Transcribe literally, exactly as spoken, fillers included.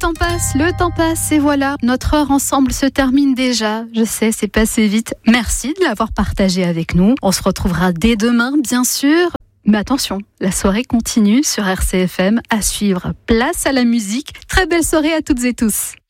temps passe, le temps passe et voilà, notre heure ensemble se termine déjà. Je sais, c'est passé vite. Merci de l'avoir partagé avec nous. On se retrouvera dès demain, bien sûr. Mais attention, la soirée continue sur R C F M. À suivre, place à la musique. Très belle soirée à toutes et tous.